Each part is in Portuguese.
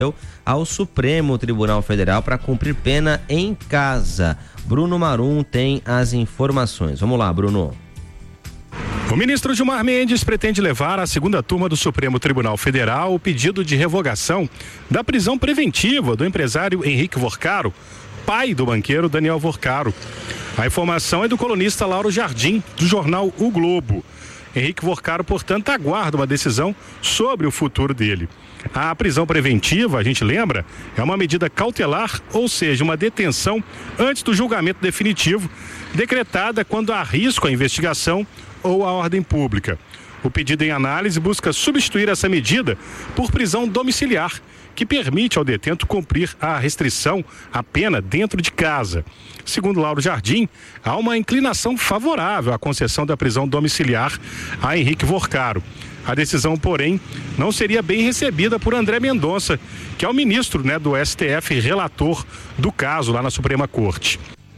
ao Supremo Tribunal Federal para cumprir pena em casa. Bruno Marum tem as informações. Vamos lá, Bruno. O ministro Gilmar Mendes pretende levar à segunda turma do Supremo Tribunal Federal o pedido de revogação da prisão preventiva do empresário Henrique Vorcaro, pai do banqueiro Daniel Vorcaro. A informação é do colunista Lauro Jardim, do jornal O Globo. Henrique Vorcaro, portanto, aguarda uma decisão sobre o futuro dele. A prisão preventiva, a gente lembra, é uma medida cautelar, ou seja, uma detenção antes do julgamento definitivo, decretada quando há risco à investigação ou à ordem pública. O pedido em análise busca substituir essa medida por prisão domiciliar, que permite ao detento cumprir a restrição à pena dentro de casa. Segundo Lauro Jardim, há uma inclinação favorável à concessão da prisão domiciliar a Henrique Vorcaro. A decisão, porém, não seria bem recebida por André Mendonça, que é o ministro, do STF, relator do caso lá na Suprema Corte.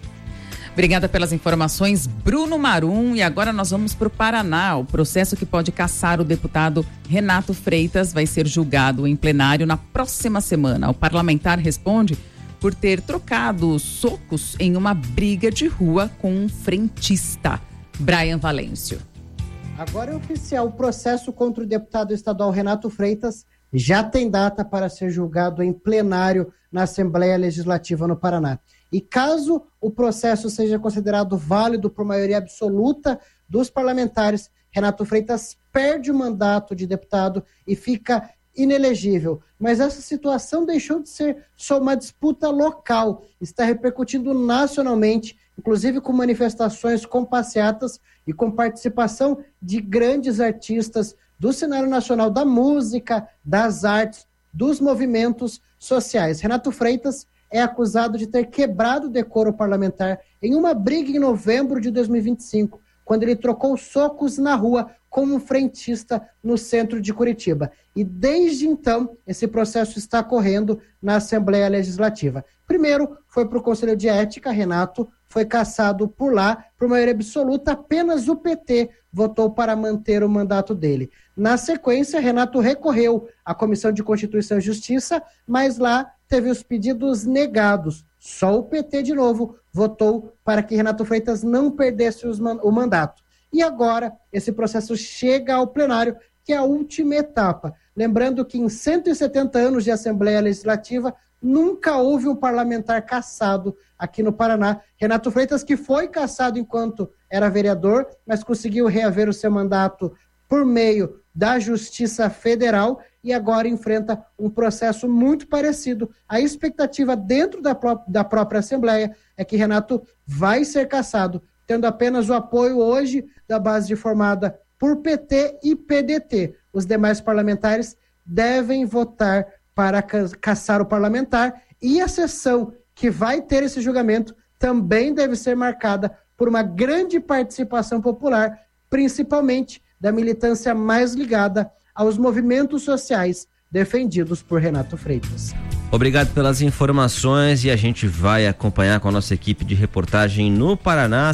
Obrigada pelas informações, Bruno Marum. E agora nós vamos para o Paraná. O processo que pode caçar o deputado Renato Freitas vai ser julgado em plenário na próxima semana. O parlamentar responde por ter trocado socos em uma briga de rua com um frentista. Brian Valêncio. Agora é oficial, o processo contra o deputado estadual Renato Freitas já tem data para ser julgado em plenário na Assembleia Legislativa no Paraná. E caso o processo seja considerado válido por maioria absoluta dos parlamentares, Renato Freitas perde o mandato de deputado e fica inelegível. Mas essa situação deixou de ser só uma disputa local, está repercutindo nacionalmente, inclusive com manifestações com passeatas e com participação de grandes artistas do cenário nacional da música, das artes, dos movimentos sociais. Renato Freitas é acusado de ter quebrado o decoro parlamentar em uma briga em novembro de 2025, quando ele trocou socos na rua com um frentista no centro de Curitiba. E desde então, esse processo está correndo na Assembleia Legislativa. Primeiro, foi para o Conselho de Ética, Renato foi cassado por lá, por maioria absoluta, apenas o PT votou para manter o mandato dele. Na sequência, Renato recorreu à Comissão de Constituição e Justiça, mas lá teve os pedidos negados. Só o PT, de novo, votou para que Renato Freitas não perdesse o mandato. E agora, esse processo chega ao plenário, que é a última etapa. Lembrando que em 170 anos de Assembleia Legislativa, nunca houve um parlamentar cassado aqui no Paraná. Renato Freitas, que foi cassado enquanto era vereador, mas conseguiu reaver o seu mandato por meio da Justiça Federal e agora enfrenta um processo muito parecido. A expectativa dentro da própria Assembleia é que Renato vai ser cassado, tendo apenas o apoio hoje da base formada por PT e PDT. Os demais parlamentares devem votar para cassar o parlamentar e a sessão que vai ter esse julgamento também deve ser marcada por uma grande participação popular, principalmente da militância mais ligada aos movimentos sociais defendidos por Renato Freitas. Obrigado pelas informações e a gente vai acompanhar com a nossa equipe de reportagem no Paraná,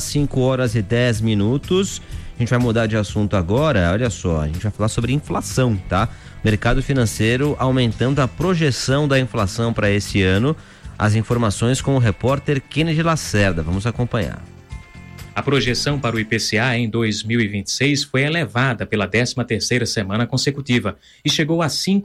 5h10. A gente vai mudar de assunto agora, olha só, a gente vai falar sobre inflação, tá? Mercado financeiro aumentando a projeção da inflação para esse ano. As informações com o repórter Kennedy Lacerda, vamos acompanhar. A projeção para o IPCA em 2026 foi elevada pela 13ª semana consecutiva e chegou a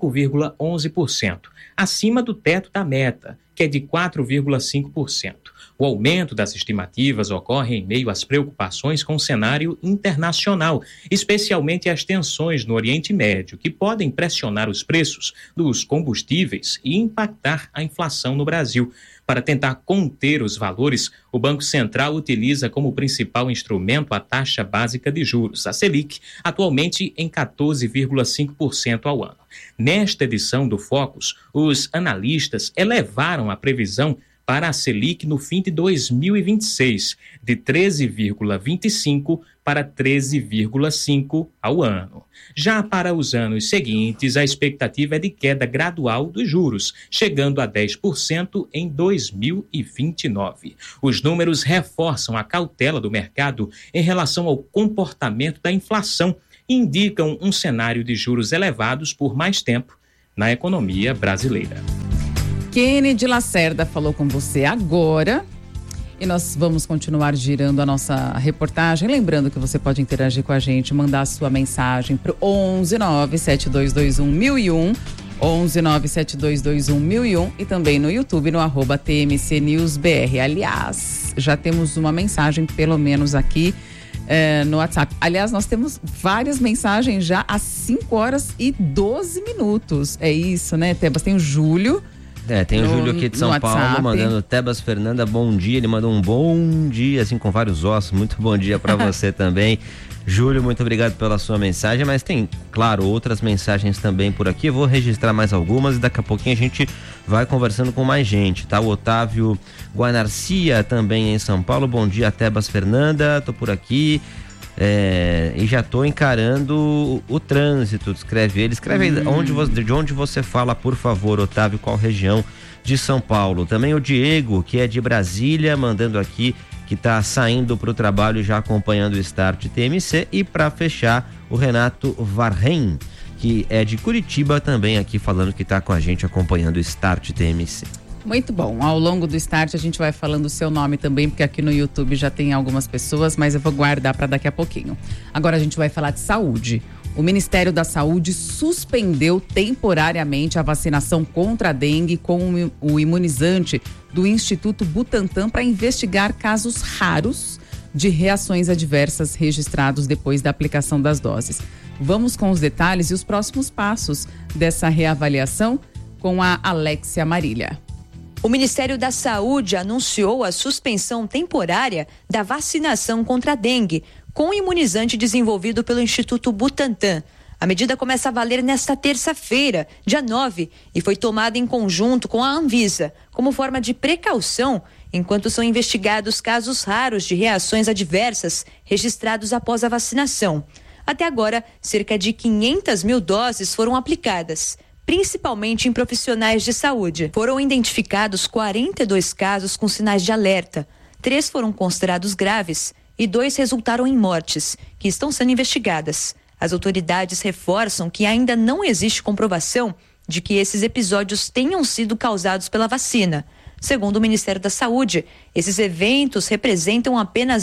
5,11%, acima do teto da meta, que é de 4,5%. O aumento das estimativas ocorre em meio às preocupações com o cenário internacional, especialmente as tensões no Oriente Médio, que podem pressionar os preços dos combustíveis e impactar a inflação no Brasil. Para tentar conter os valores, o Banco Central utiliza como principal instrumento a taxa básica de juros, a Selic, atualmente em 14,5% ao ano. Nesta edição do Focus, os analistas elevaram a previsão para a Selic no fim de 2026, de 13,25% para 13,5% ao ano. Já para os anos seguintes, a expectativa é de queda gradual dos juros, chegando a 10% em 2029. Os números reforçam a cautela do mercado em relação ao comportamento da inflação e indicam um cenário de juros elevados por mais tempo, na economia brasileira. Kennedy Lacerda falou com você agora e nós vamos continuar girando a nossa reportagem. Lembrando que você pode interagir com a gente, mandar a sua mensagem para o 11972211001, 11972211001 e também no YouTube no @TMCNewsBR. Aliás, já temos uma mensagem pelo menos aqui no WhatsApp. Aliás, nós temos várias mensagens já às 5h12. É isso, né, Tebas? Tem o Júlio. Tem o Júlio aqui de São Paulo mandando: Tebas Fernanda, bom dia. Ele mandou um bom dia, assim, com vários ossos. Muito bom dia para você também. Júlio, muito obrigado pela sua mensagem, mas tem, claro, outras mensagens também por aqui. Eu vou registrar mais algumas e daqui a pouquinho a gente vai conversando com mais gente, tá? O Otávio Guanarcia também em São Paulo. Bom dia, Tebas Fernanda, tô por aqui. E já tô encarando o trânsito, escreve ele. Escreve aí de onde você fala, por favor, Otávio, qual região de São Paulo. Também o Diego, que é de Brasília, mandando aqui que tá saindo pro trabalho já acompanhando o Start TMC. E para fechar, o Renato Varren, que é de Curitiba, também aqui falando que tá com a gente acompanhando o Start TMC. Muito bom. Ao longo do Start a gente vai falando o seu nome também, porque aqui no YouTube já tem algumas pessoas, mas eu vou guardar para daqui a pouquinho. Agora a gente vai falar de saúde. O Ministério da Saúde suspendeu temporariamente a vacinação contra a dengue com o imunizante do Instituto Butantan para investigar casos raros de reações adversas registrados depois da aplicação das doses. Vamos com os detalhes e os próximos passos dessa reavaliação com a Alexia Marília. O Ministério da Saúde anunciou a suspensão temporária da vacinação contra a dengue com o imunizante desenvolvido pelo Instituto Butantan. A medida começa a valer nesta terça-feira, dia 9, e foi tomada em conjunto com a Anvisa, como forma de precaução, enquanto são investigados casos raros de reações adversas registrados após a vacinação. Até agora, cerca de 500 mil doses foram aplicadas, principalmente em profissionais de saúde. Foram identificados 42 casos com sinais de alerta. 3 foram considerados graves e 2 resultaram em mortes, que estão sendo investigadas. As autoridades reforçam que ainda não existe comprovação de que esses episódios tenham sido causados pela vacina. Segundo o Ministério da Saúde, esses eventos representam apenas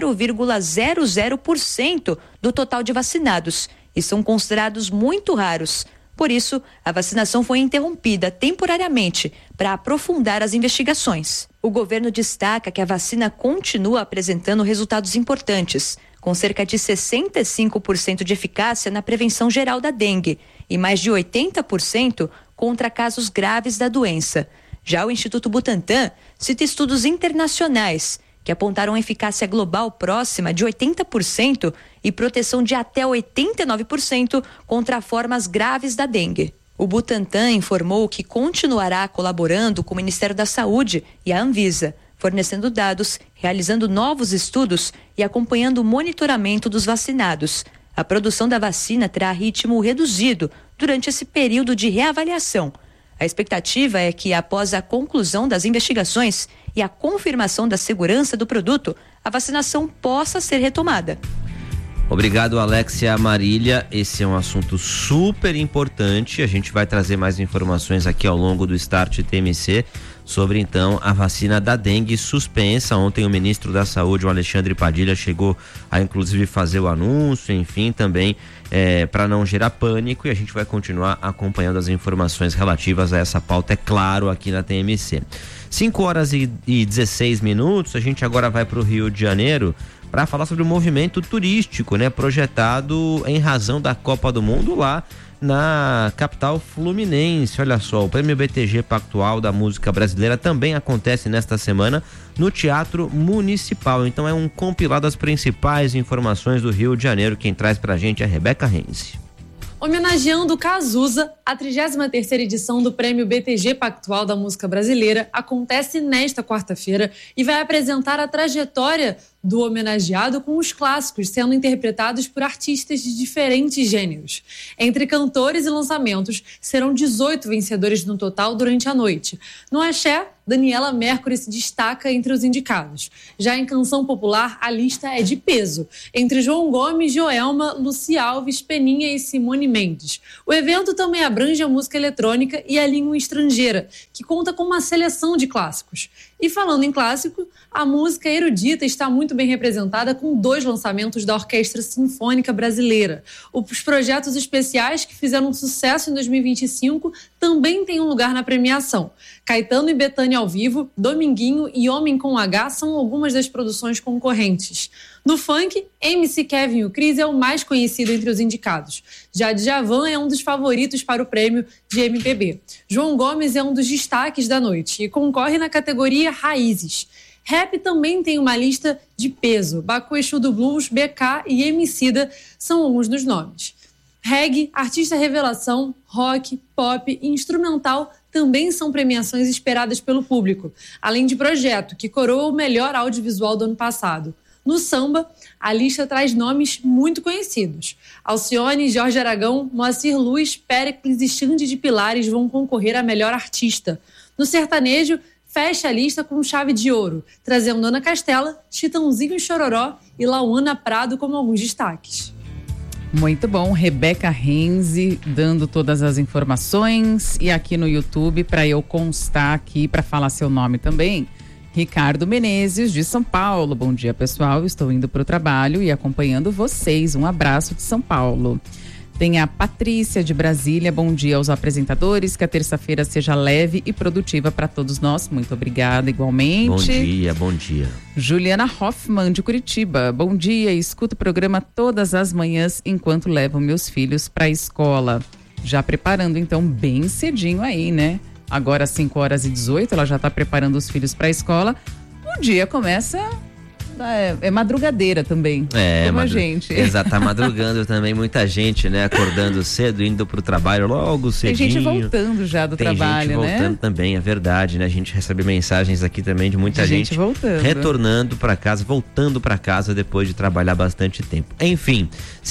0,00% do total de vacinados e são considerados muito raros. Por isso, a vacinação foi interrompida temporariamente para aprofundar as investigações. O governo destaca que a vacina continua apresentando resultados importantes, com cerca de 65% de eficácia na prevenção geral da dengue e mais de 80% contra casos graves da doença. Já o Instituto Butantan cita estudos internacionais que apontaram eficácia global próxima de 80% e proteção de até 89% contra formas graves da dengue. O Butantan informou que continuará colaborando com o Ministério da Saúde e a Anvisa, fornecendo dados, realizando novos estudos e acompanhando o monitoramento dos vacinados. A produção da vacina terá ritmo reduzido durante esse período de reavaliação. A expectativa é que, após a conclusão das investigações e a confirmação da segurança do produto, a vacinação possa ser retomada. Obrigado, Alexia Marília. Esse é um assunto super importante. A gente vai trazer mais informações aqui ao longo do Start TMC sobre, então, a vacina da dengue suspensa. Ontem o ministro da Saúde, o Alexandre Padilha, chegou a inclusive fazer o anúncio, enfim, também para não gerar pânico, e a gente vai continuar acompanhando as informações relativas a essa pauta, é claro, aqui na TMC. 5h16, a gente agora vai para o Rio de Janeiro para falar sobre o movimento turístico, né, projetado em razão da Copa do Mundo lá na capital fluminense. Olha só, o Prêmio BTG Pactual da Música Brasileira também acontece nesta semana no Teatro Municipal. Então é um compilado das principais informações do Rio de Janeiro. Quem traz pra gente é a Rebeca Rense. Homenageando o Cazuza, a 33ª edição do Prêmio BTG Pactual da Música Brasileira acontece nesta quarta-feira e vai apresentar a trajetória do homenageado com os clássicos sendo interpretados por artistas de diferentes gêneros. Entre cantores e lançamentos, serão 18 vencedores no total durante a noite. No axé, Daniela Mercury se destaca entre os indicados. Já em canção popular, a lista é de peso, entre João Gomes, Joelma, Luci Alves, Peninha e Simone Mendes. O evento também abrange a música eletrônica e a língua estrangeira, que conta com uma seleção de clássicos. E falando em clássico, a música erudita está muito bem representada com 2 lançamentos da Orquestra Sinfônica Brasileira. Os projetos especiais que fizeram sucesso em 2025 também têm um lugar na premiação. Caetano e Bethânia ao vivo, Dominguinho e Homem com H são algumas das produções concorrentes. No funk, MC Kevin e o Cris é o mais conhecido entre os indicados. Já Djavan é um dos favoritos para o prêmio de MPB. João Gomes é um dos destaques da noite e concorre na categoria Raízes. Rap também tem uma lista de peso. Baco Exu do Blues, BK e Emicida são alguns dos nomes. Reggae, artista revelação, rock, pop e instrumental também são premiações esperadas pelo público, além de Projeto, que coroa o melhor audiovisual do ano passado. No samba, a lista traz nomes muito conhecidos. Alcione, Jorge Aragão, Moacir Luz, Péricles e Xande de Pilares vão concorrer a melhor artista. No sertanejo, fecha a lista com chave de ouro, trazendo Ana Castela, Chitãozinho e Chororó e Lauana Prado como alguns destaques. Muito bom, Rebeca Renzi dando todas as informações, e aqui no YouTube, para eu constar aqui, para falar seu nome também, Ricardo Menezes, de São Paulo. Bom dia, pessoal, estou indo para o trabalho e acompanhando vocês. Um abraço de São Paulo. Tem a Patrícia de Brasília, bom dia aos apresentadores, que a terça-feira seja leve e produtiva para todos nós. Muito obrigada, igualmente. Bom dia, bom dia. Juliana Hoffman, de Curitiba, bom dia, escuto o programa todas as manhãs enquanto levo meus filhos para a escola. Já preparando então bem cedinho aí, né? Agora 5h18, ela já está preparando os filhos para a escola. O dia começa... É madrugadeira também, como a gente. Exato, tá madrugando também, muita gente, né? Acordando cedo, indo pro trabalho logo cedinho. Tem gente voltando já do trabalho, né? Tem gente voltando também, é verdade, né? A gente recebe mensagens aqui também de muita gente voltando, retornando para casa, voltando para casa depois de trabalhar bastante tempo. Enfim,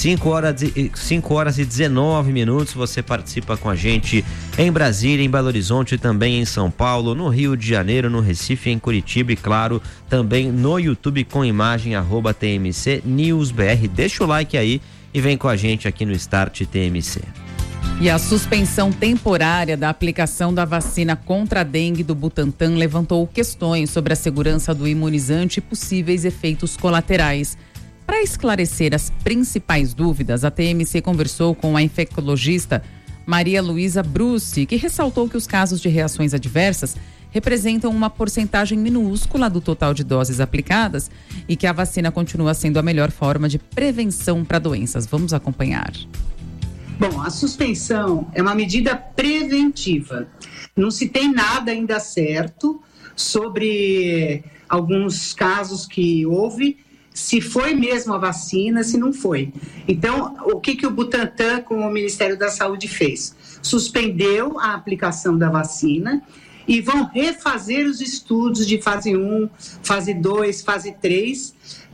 5h19, você participa com a gente em Brasília, em Belo Horizonte, também em São Paulo, no Rio de Janeiro, no Recife, em Curitiba e, claro, também no YouTube com imagem @TMC News BR. Deixa o like aí e vem com a gente aqui no Start TMC. E a suspensão temporária da aplicação da vacina contra a dengue do Butantan levantou questões sobre a segurança do imunizante e possíveis efeitos colaterais. Para esclarecer as principais dúvidas, a TMC conversou com a infectologista Maria Luísa Bruce, que ressaltou que os casos de reações adversas representam uma porcentagem minúscula do total de doses aplicadas e que a vacina continua sendo a melhor forma de prevenção para doenças. Vamos acompanhar. Bom, a suspensão é uma medida preventiva. Não se tem nada ainda certo sobre alguns casos que houve, se foi mesmo a vacina, se não foi. Então, o que o Butantan com o Ministério da Saúde fez? Suspendeu a aplicação da vacina e vão refazer os estudos de fase 1, fase 2, fase 3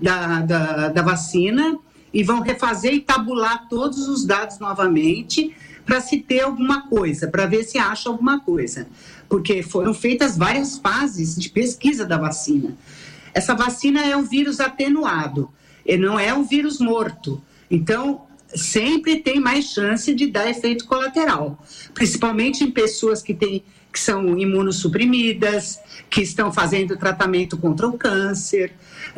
da vacina e vão refazer e tabular todos os dados novamente para se ter alguma coisa, para ver se acha alguma coisa. Porque foram feitas várias fases de pesquisa da vacina. Essa vacina é um vírus atenuado, não é um vírus morto. Então, sempre tem mais chance de dar efeito colateral, principalmente em pessoas que são imunossuprimidas, que estão fazendo tratamento contra o câncer,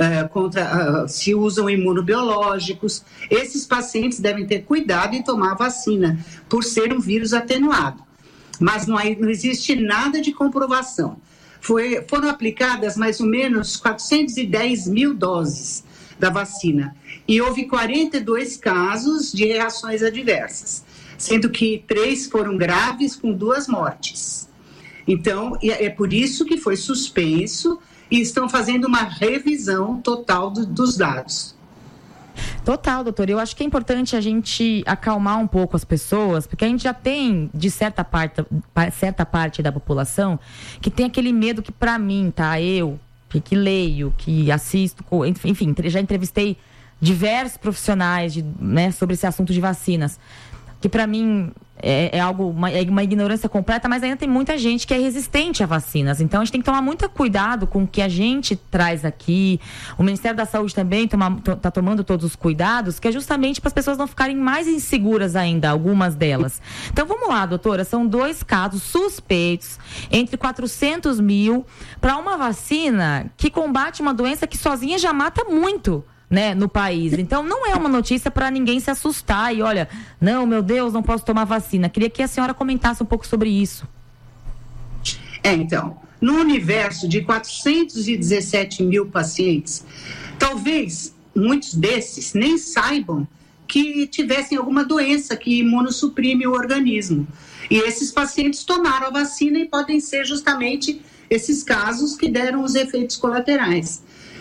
se usam imunobiológicos. Esses pacientes devem ter cuidado em tomar a vacina, por ser um vírus atenuado. Mas não existe nada de comprovação. Foram aplicadas mais ou menos 410 mil doses da vacina e houve 42 casos de reações adversas, sendo que 3 foram graves, com 2 mortes. Então, é por isso que foi suspenso e estão fazendo uma revisão total dos dados. Total, doutor. Eu acho que é importante a gente acalmar um pouco as pessoas, porque a gente já tem, de certa parte da população, que tem aquele medo que, para mim, tá? Eu, que leio, que assisto, enfim, já entrevistei diversos profissionais né, sobre esse assunto de vacinas, que para mim é uma ignorância completa, mas ainda tem muita gente que é resistente a vacinas. Então a gente tem que tomar muito cuidado com o que a gente traz aqui. O Ministério da Saúde também está tomando todos os cuidados, que é justamente para as pessoas não ficarem mais inseguras ainda, algumas delas. Então vamos lá, doutora, são 2 casos suspeitos, entre 400 mil, para uma vacina que combate uma doença que sozinha já mata muito, né, no país. Então não é uma notícia para ninguém se assustar e olha, não, meu Deus, não posso tomar vacina. Queria que a senhora comentasse um pouco sobre isso. Então, no universo de 417 mil pacientes, talvez muitos desses nem saibam que tivessem alguma doença que imunossuprime o organismo. E esses pacientes tomaram a vacina e podem ser justamente esses casos que deram os efeitos colaterais.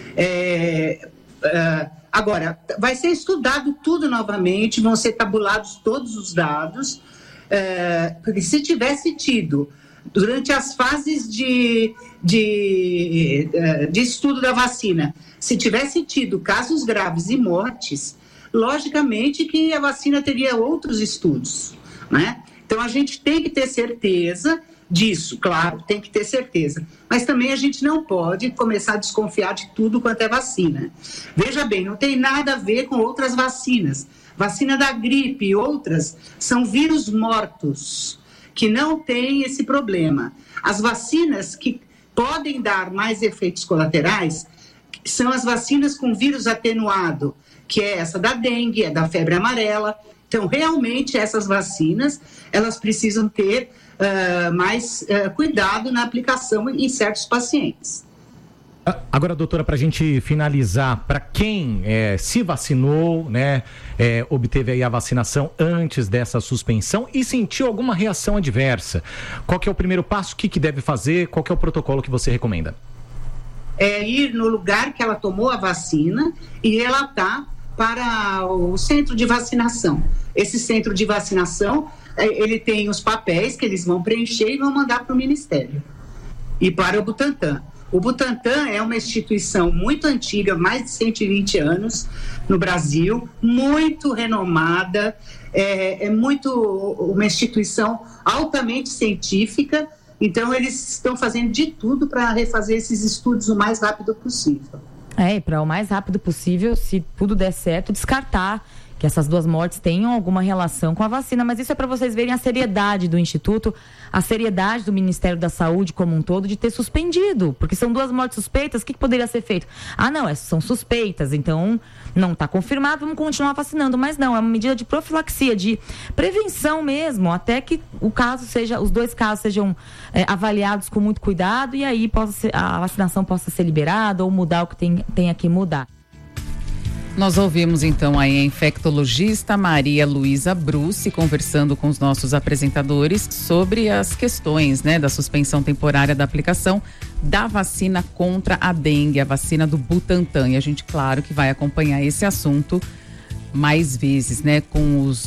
Agora, vai ser estudado tudo novamente, vão ser tabulados todos os dados, porque se tivesse tido, durante as fases de estudo da vacina, se tivesse tido casos graves e mortes, logicamente que a vacina teria outros estudos, né? Então, a gente tem que ter certeza disso, claro, tem que ter certeza. Mas também a gente não pode começar a desconfiar de tudo quanto é vacina. Veja bem, não tem nada a ver com outras vacinas. Vacina da gripe e outras são vírus mortos, que não têm esse problema. As vacinas que podem dar mais efeitos colaterais são as vacinas com vírus atenuado, que é essa da dengue, é da febre amarela. Então, realmente, essas vacinas, elas precisam ter mais cuidado na aplicação em certos pacientes. Agora, doutora, para a gente finalizar, para quem se vacinou, né, obteve aí a vacinação antes dessa suspensão e sentiu alguma reação adversa, qual que é o primeiro passo, o que deve fazer, qual que é o protocolo que você recomenda? É ir no lugar que ela tomou a vacina e relatar para o centro de vacinação. Esse centro de vacinação, ele tem os papéis que eles vão preencher e vão mandar para o Ministério e para o Butantan. O Butantan é uma instituição muito antiga, mais de 120 anos no Brasil, muito renomada, uma instituição altamente científica, então eles estão fazendo de tudo para refazer esses estudos o mais rápido possível. Para o mais rápido possível, se tudo der certo, descartar que essas 2 mortes tenham alguma relação com a vacina, mas isso é para vocês verem a seriedade do Instituto, a seriedade do Ministério da Saúde como um todo de ter suspendido, porque são 2 mortes suspeitas, o que poderia ser feito? Não, são suspeitas, então não está confirmado, vamos continuar vacinando, mas não, é uma medida de profilaxia, de prevenção mesmo, até que os 2 casos sejam avaliados com muito cuidado e aí a vacinação possa ser liberada ou mudar o que tenha que mudar. Nós ouvimos então aí a infectologista Maria Luísa Bruce conversando com os nossos apresentadores sobre as questões, né, da suspensão temporária da aplicação da vacina contra a dengue, a vacina do Butantan. E a gente, claro, que vai acompanhar esse assunto mais vezes, né, com os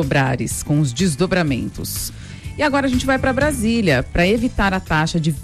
desdobramentos. E agora a gente vai para Brasília para evitar a taxa de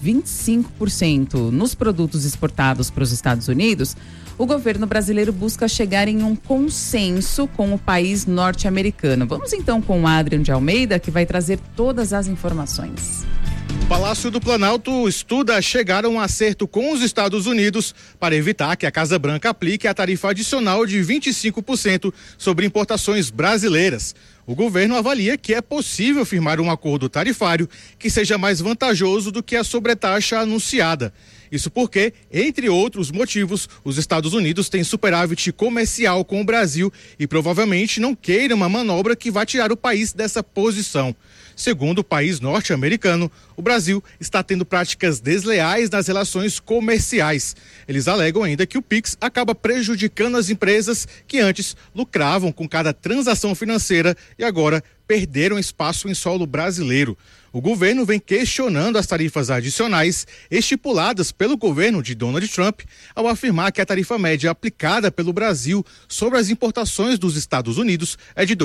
25% nos produtos exportados para os Estados Unidos. O governo brasileiro busca chegar em um consenso com o país norte-americano. Vamos então com o Adrian de Almeida, que vai trazer todas as informações. O Palácio do Planalto estuda chegar a um acerto com os Estados Unidos para evitar que a Casa Branca aplique a tarifa adicional de 25% sobre importações brasileiras. O governo avalia que é possível firmar um acordo tarifário que seja mais vantajoso do que a sobretaxa anunciada. Isso porque, entre outros motivos, os Estados Unidos têm superávit comercial com o Brasil e provavelmente não queiram uma manobra que vai tirar o país dessa posição. Segundo o país norte-americano, o Brasil está tendo práticas desleais nas relações comerciais. Eles alegam ainda que o PIX acaba prejudicando as empresas que antes lucravam com cada transação financeira e agora perderam espaço em solo brasileiro. O governo vem questionando as tarifas adicionais estipuladas pelo governo de Donald Trump ao afirmar que a tarifa média aplicada pelo Brasil sobre as importações dos Estados Unidos é de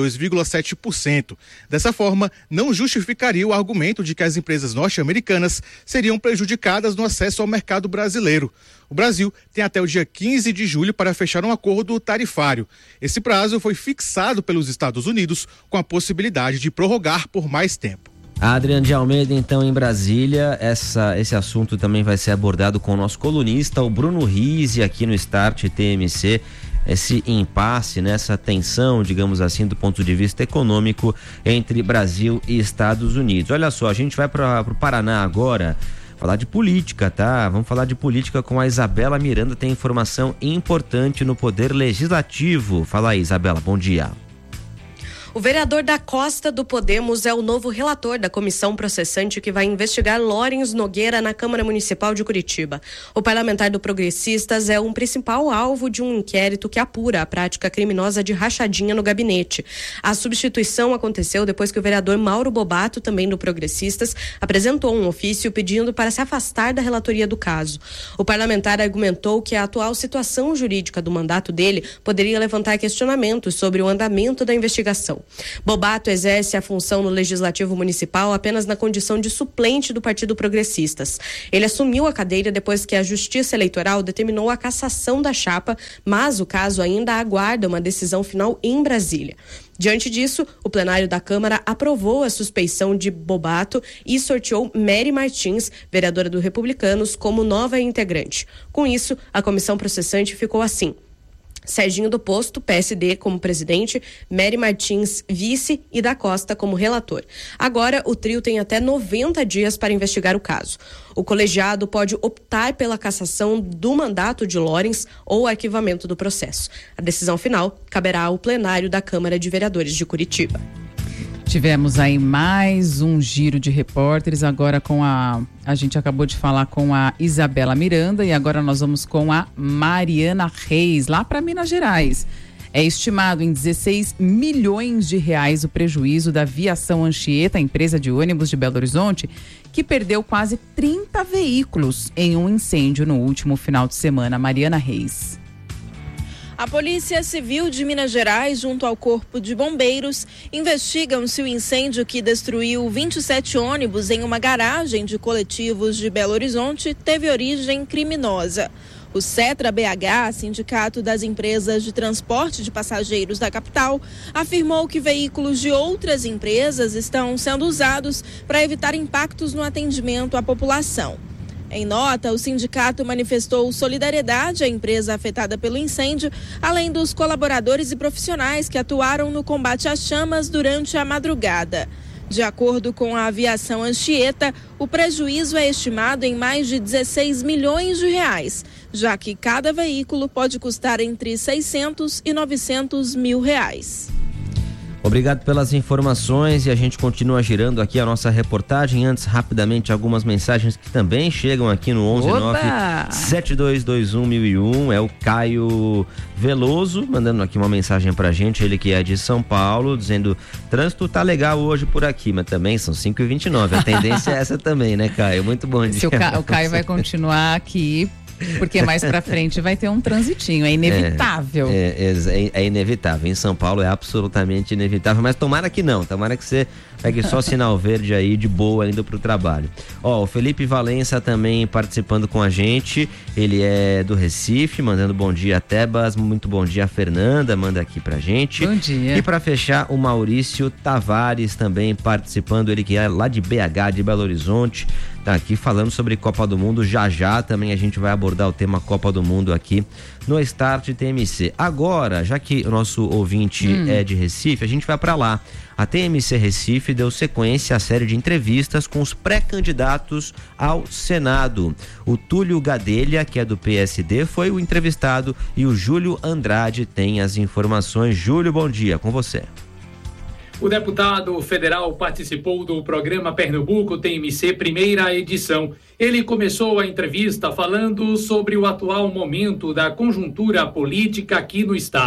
2,7%. Dessa forma, não justificaria o argumento de que as empresas norte-americanas seriam prejudicadas no acesso ao mercado brasileiro. O Brasil tem até o dia 15 de julho para fechar um acordo tarifário. Esse prazo foi fixado pelos Estados Unidos com a possibilidade de prorrogar por mais tempo. Adriano de Almeida, então, em Brasília. Esse assunto também vai ser abordado com o nosso colunista, o Bruno Rizzi, aqui no Start TMC. Esse impasse, essa tensão, digamos assim, do ponto de vista econômico entre Brasil e Estados Unidos. Olha só, a gente vai para o Paraná agora falar de política, tá? Vamos falar de política com a Isabela Miranda, tem informação importante no Poder Legislativo. Fala aí, Isabela, bom dia. O vereador da Costa do Podemos é o novo relator da comissão processante que vai investigar Lawrence Nogueira na Câmara Municipal de Curitiba. O parlamentar do Progressistas é um principal alvo de um inquérito que apura a prática criminosa de rachadinha no gabinete. A substituição aconteceu depois que o vereador Mauro Bobato, também do Progressistas, apresentou um ofício pedindo para se afastar da relatoria do caso. O parlamentar argumentou que a atual situação jurídica do mandato dele poderia levantar questionamentos sobre o andamento da investigação. Bobato exerce a função no Legislativo Municipal apenas na condição de suplente do Partido Progressistas. Ele assumiu a cadeira depois que a Justiça Eleitoral determinou a cassação da chapa, mas o caso ainda aguarda uma decisão final em Brasília. Diante disso, o plenário da Câmara aprovou a suspeição de Bobato e sorteou Mary Martins, vereadora do Republicanos, como nova integrante. Com isso, a comissão processante ficou assim: Serginho do Posto, PSD, como presidente, Mary Martins, vice, e da Costa como relator. Agora, o trio tem até 90 dias para investigar o caso. O colegiado pode optar pela cassação do mandato de Lawrence ou arquivamento do processo. A decisão final caberá ao plenário da Câmara de Vereadores de Curitiba. Tivemos aí mais um giro de repórteres, agora com a gente acabou de falar com a Isabela Miranda e agora nós vamos com a Mariana Reis, lá para Minas Gerais. É estimado em 16 milhões de reais o prejuízo da Viação Anchieta, a empresa de ônibus de Belo Horizonte, que perdeu quase 30 veículos em um incêndio no último final de semana. Mariana Reis. A Polícia Civil de Minas Gerais, junto ao Corpo de Bombeiros, investigam se o incêndio que destruiu 27 ônibus em uma garagem de coletivos de Belo Horizonte teve origem criminosa. O Cetra BH, Sindicato das Empresas de Transporte de Passageiros da capital, afirmou que veículos de outras empresas estão sendo usados para evitar impactos no atendimento à população. Em nota, o sindicato manifestou solidariedade à empresa afetada pelo incêndio, além dos colaboradores e profissionais que atuaram no combate às chamas durante a madrugada. De acordo com a Aviação Anchieta, o prejuízo é estimado em mais de 16 milhões de reais, já que cada veículo pode custar entre 600 e 900 mil reais. Obrigado pelas informações e a gente continua girando aqui a nossa reportagem. Antes, rapidamente, algumas mensagens que também chegam aqui no 119-7221-1001. É o Caio Veloso mandando aqui uma mensagem pra gente, ele que é de São Paulo, dizendo: trânsito tá legal hoje por aqui, mas também são 5h29. A tendência é essa também, né, Caio? Muito bom dia. O Caio vai continuar aqui, porque mais pra frente vai ter um transitinho, é inevitável. É inevitável, em São Paulo é absolutamente inevitável, mas tomara que não, tomara que você pegue só sinal verde aí de boa indo pro trabalho. O Felipe Valença também participando com a gente, ele é do Recife, mandando bom dia a Tebas, muito bom dia a Fernanda, manda aqui pra gente. Bom dia. E pra fechar, o Maurício Tavares também participando, ele que é lá de BH, de Belo Horizonte, tá aqui falando sobre Copa do Mundo. Já também a gente vai abordar o tema Copa do Mundo aqui no Start TMC. Agora, já que o nosso ouvinte é de Recife, a gente vai para lá. A TMC Recife deu sequência à série de entrevistas com os pré-candidatos ao Senado. O Túlio Gadelha, que é do PSD, foi o entrevistado e o Júlio Andrade tem as informações. Júlio, bom dia, com você. O deputado federal participou do programa Pernambuco TMC primeira edição. Ele começou a entrevista falando sobre o atual momento da conjuntura política aqui no estado.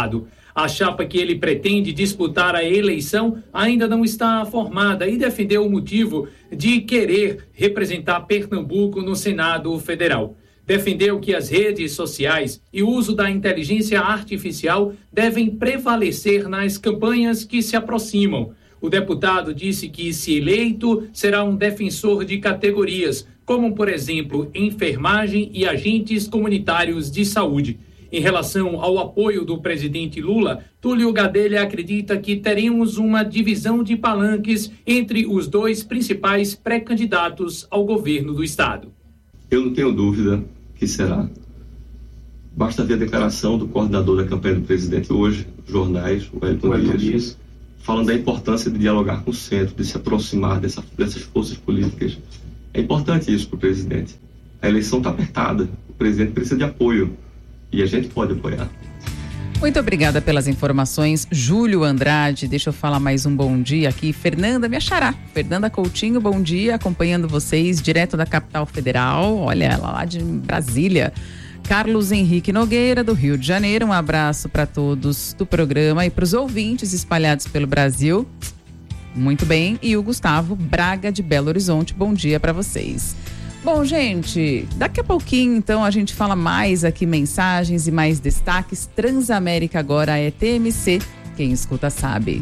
A chapa que ele pretende disputar a eleição ainda não está formada e defendeu o motivo de querer representar Pernambuco no Senado Federal. Defendeu que as redes sociais e o uso da inteligência artificial devem prevalecer nas campanhas que se aproximam. O deputado disse que, se eleito, será um defensor de categorias, como, por exemplo, enfermagem e agentes comunitários de saúde. Em relação ao apoio do presidente Lula, Túlio Gadelha acredita que teremos uma divisão de palanques entre os dois principais pré-candidatos ao governo do estado. Eu não tenho dúvida que será. Basta ver a declaração do coordenador da campanha do presidente hoje, jornais, o Wellington Dias, falando da importância de dialogar com o centro, de se aproximar dessas forças políticas. É importante isso para o presidente. A eleição está apertada, o presidente precisa de apoio e a gente pode apoiar. Muito obrigada pelas informações, Júlio Andrade. Deixa eu falar mais um bom dia aqui. Fernanda, minha xará. Fernanda Coutinho, bom dia, acompanhando vocês direto da capital federal. Olha ela lá de Brasília. Carlos Henrique Nogueira, do Rio de Janeiro. Um abraço para todos do programa e para os ouvintes espalhados pelo Brasil. Muito bem. E o Gustavo Braga, de Belo Horizonte. Bom dia para vocês. Bom, gente, daqui a pouquinho, então, a gente fala mais aqui, mensagens e mais destaques. Transamérica agora é TMC. Quem escuta sabe.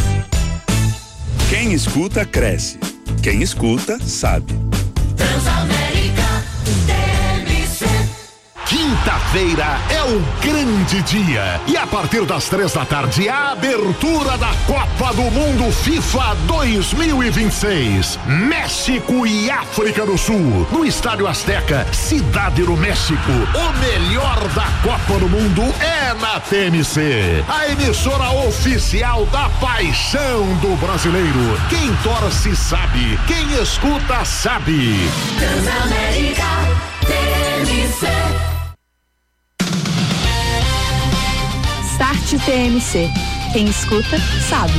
Quem escuta, cresce. Quem escuta, sabe. Transamérica TMC. Quinta-feira é o grande dia e a partir das 3h a abertura da Copa do Mundo FIFA 2026. México e África do Sul, no Estádio Azteca, Cidade do México. O melhor da Copa do Mundo é na TMC, a emissora oficial da paixão do brasileiro. Quem torce sabe, quem escuta sabe. Transamérica TMC. Start TMC. Quem escuta, sabe.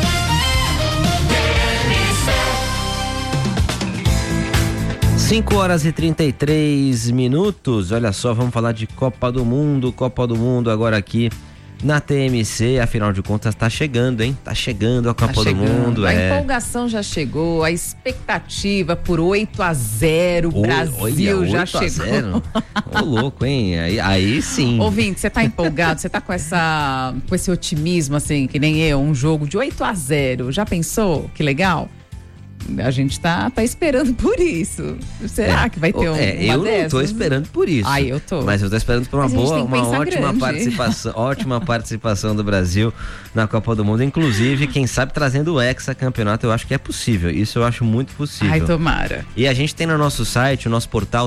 5h33. Olha só, vamos falar de Copa do Mundo. Copa do Mundo agora aqui na TMC. Afinal de contas, tá chegando, hein? Tá chegando a Copa do Mundo. A empolgação já chegou, a expectativa por 8-0, o Brasil já chegou. Ô, louco, hein? Aí sim. Ouvinte, você tá empolgado? Você tá com esse otimismo, assim, que nem eu, um jogo de 8-0. Já pensou? Que legal? A gente tá esperando por isso. Será que vai ter uma eu dessas? não tô esperando por isso. Eu tô. Mas eu tô esperando por ótima participação do Brasil na Copa do Mundo. Inclusive, quem sabe trazendo o hexacampeonato, eu acho que é possível. Isso eu acho muito possível. Ai, tomara. E a gente tem no nosso site, o nosso portal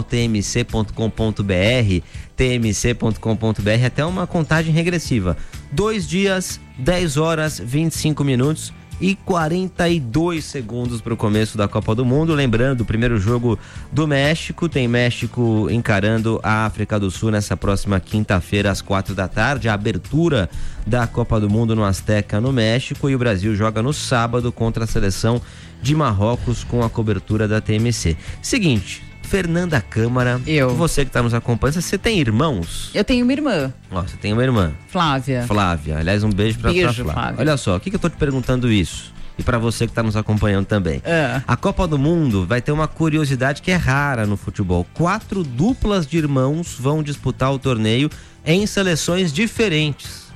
tmc.com.br, até uma contagem regressiva. 2 dias, 10 horas, 25 minutos e 42 segundos para o começo da Copa do Mundo. Lembrando, o primeiro jogo do México, tem México encarando a África do Sul nessa próxima quinta-feira às 4h, a abertura da Copa do Mundo no Azteca, no México, e o Brasil joga no sábado contra a seleção de Marrocos com a cobertura da TMC. Seguinte, Fernanda Câmara, você que está nos acompanhando, você tem irmãos? Eu tenho uma irmã. Você tem uma irmã? Flávia. Aliás, um beijo pra Flávia. Olha só, o que eu tô te perguntando isso? E para você que está nos acompanhando também. A Copa do Mundo vai ter uma curiosidade que é rara no futebol. 4 duplas de irmãos vão disputar o torneio em seleções diferentes.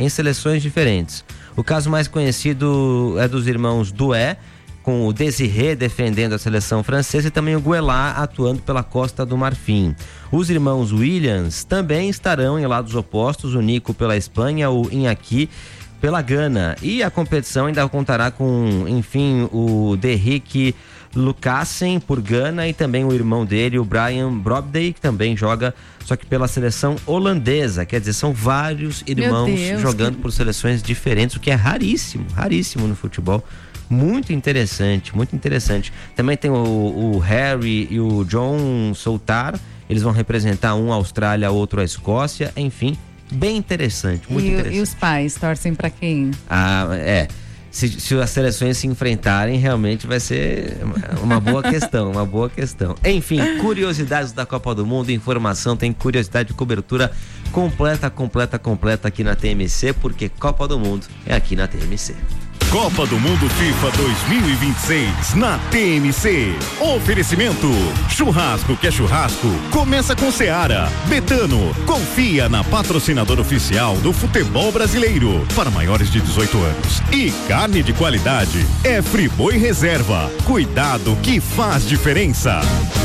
O caso mais conhecido é dos irmãos Doué, com o Désiré defendendo a seleção francesa e também o Guelá atuando pela Costa do Marfim. Os irmãos Williams também estarão em lados opostos, o Nico pela Espanha, o Iñaki pela Gana. E a competição ainda contará com, enfim, o Derrick Lucassen por Gana e também o irmão dele, o Brian Brobdey, que também joga, só que pela seleção holandesa. Quer dizer, são vários irmãos jogando por seleções diferentes, o que é raríssimo no futebol. Muito interessante. Também tem o Harry e o John Soutar, eles vão representar um a Austrália, outro a Escócia, enfim, bem interessante, muito interessante. E os pais torcem pra quem? se as seleções se enfrentarem, realmente vai ser uma boa questão, uma boa questão. Enfim, curiosidades da Copa do Mundo, informação, tem curiosidade de cobertura completa aqui na TMC, porque Copa do Mundo é aqui na TMC. Copa do Mundo FIFA 2026 na TMC. Oferecimento: churrasco que é churrasco, começa com Seara. Betano, confia na patrocinadora oficial do futebol brasileiro para maiores de 18 anos. E carne de qualidade é Friboi Reserva. Cuidado que faz diferença.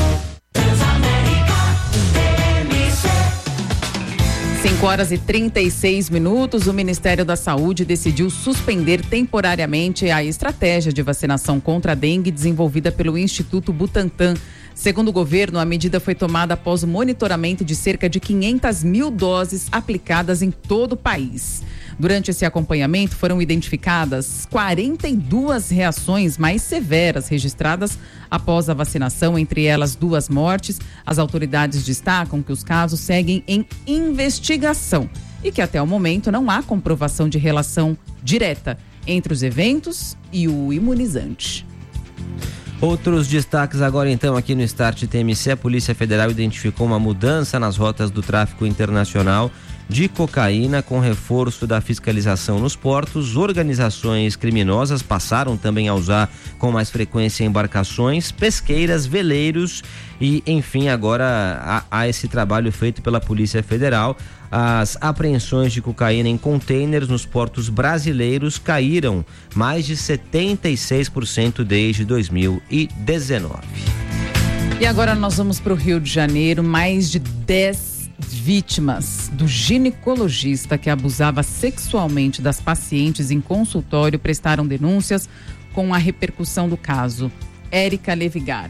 5h36, o Ministério da Saúde decidiu suspender temporariamente a estratégia de vacinação contra a dengue desenvolvida pelo Instituto Butantan. Segundo o governo, a medida foi tomada após o monitoramento de cerca de 500 mil doses aplicadas em todo o país. Durante esse acompanhamento, foram identificadas 42 reações mais severas registradas após a vacinação, entre elas 2 mortes. As autoridades destacam que os casos seguem em investigação e que até o momento não há comprovação de relação direta entre os eventos e o imunizante. Outros destaques agora então aqui no Start TMC. A Polícia Federal identificou uma mudança nas rotas do tráfico internacional de cocaína com reforço da fiscalização nos portos. Organizações criminosas passaram também a usar com mais frequência embarcações, pesqueiras, veleiros e, enfim, agora há esse trabalho feito pela Polícia Federal. As apreensões de cocaína em containers nos portos brasileiros caíram mais de 76% desde 2019. E agora nós vamos para o Rio de Janeiro. Mais de 10 vítimas do ginecologista que abusava sexualmente das pacientes em consultório prestaram denúncias com a repercussão do caso. Érica Levigar.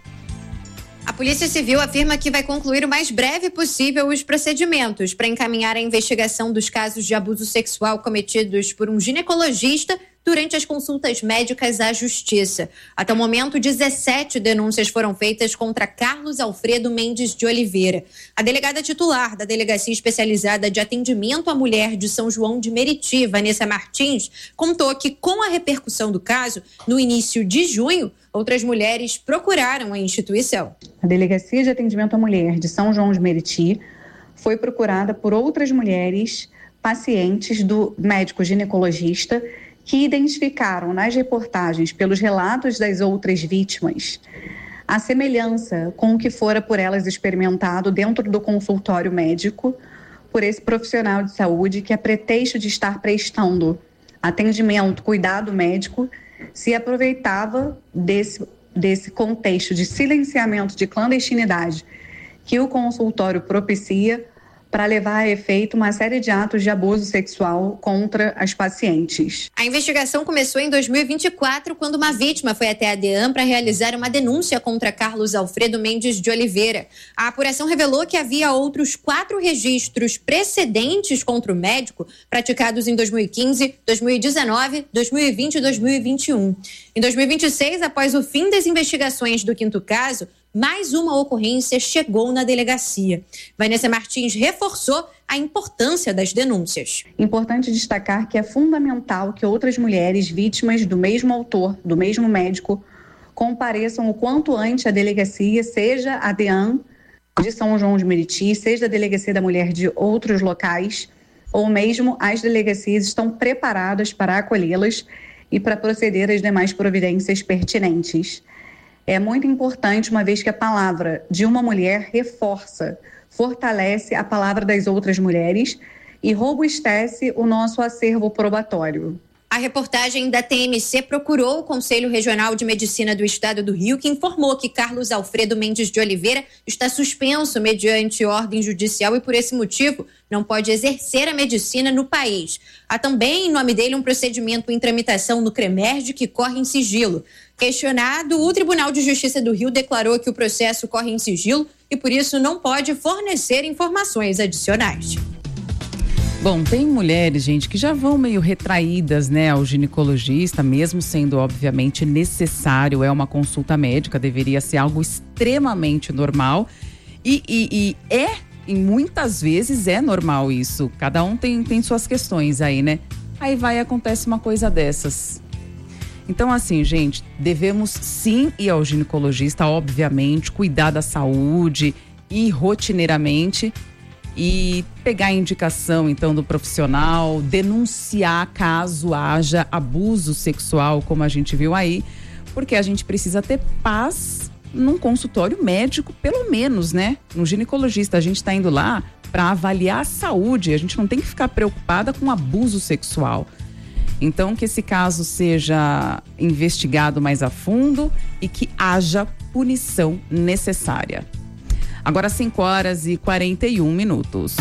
A Polícia Civil afirma que vai concluir o mais breve possível os procedimentos para encaminhar a investigação dos casos de abuso sexual cometidos por um ginecologista durante as consultas médicas à Justiça. Até o momento, 17 denúncias foram feitas contra Carlos Alfredo Mendes de Oliveira. A delegada titular da Delegacia Especializada de Atendimento à Mulher de São João de Meriti, Vanessa Martins, contou que, com a repercussão do caso, no início de junho, outras mulheres procuraram a instituição. A Delegacia de Atendimento à Mulher de São João de Meriti foi procurada por outras mulheres pacientes do médico ginecologista que identificaram nas reportagens, pelos relatos das outras vítimas, a semelhança com o que fora por elas experimentado dentro do consultório médico por esse profissional de saúde que, a pretexto de estar prestando atendimento, cuidado médico, se aproveitava desse contexto de silenciamento de clandestinidade que o consultório propicia para levar a efeito uma série de atos de abuso sexual contra as pacientes. A investigação começou em 2024, quando uma vítima foi até a DEAN para realizar uma denúncia contra Carlos Alfredo Mendes de Oliveira. A apuração revelou que havia outros 4 registros precedentes contra o médico, praticados em 2015, 2019, 2020 e 2021. Em 2026, após o fim das investigações do 5º caso, mais uma ocorrência chegou na delegacia. Vanessa Martins reforçou a importância das denúncias. Importante destacar que é fundamental que outras mulheres vítimas do mesmo autor, do mesmo médico, compareçam o quanto antes à delegacia, seja a DEAN de São João de Meriti, seja a Delegacia da Mulher de outros locais, ou mesmo as delegacias estão preparadas para acolhê-las e para proceder às demais providências pertinentes. É muito importante, uma vez que a palavra de uma mulher reforça, fortalece a palavra das outras mulheres e robustece o nosso acervo probatório. A reportagem da TMC procurou o Conselho Regional de Medicina do Estado do Rio, que informou que Carlos Alfredo Mendes de Oliveira está suspenso mediante ordem judicial e, por esse motivo, não pode exercer a medicina no país. Há também, em nome dele, um procedimento em tramitação no CREMERG que corre em sigilo. Questionado, o Tribunal de Justiça do Rio declarou que o processo corre em sigilo e, por isso, não pode fornecer informações adicionais. Bom, tem mulheres, gente, que já vão meio retraídas, né, ao ginecologista, mesmo sendo, obviamente, necessário. É uma consulta médica, deveria ser algo extremamente normal. E muitas vezes é normal isso. Cada um tem suas questões aí, né? Aí vai e acontece uma coisa dessas. Então, assim, gente, devemos sim ir ao ginecologista, obviamente, cuidar da saúde e rotineiramente e pegar a indicação, então, do profissional, denunciar caso haja abuso sexual, como a gente viu aí, porque a gente precisa ter paz num consultório médico, pelo menos, né? No ginecologista, a gente está indo lá para avaliar a saúde, a gente não tem que ficar preocupada com abuso sexual. Então, que esse caso seja investigado mais a fundo e que haja punição necessária. Agora 5h41.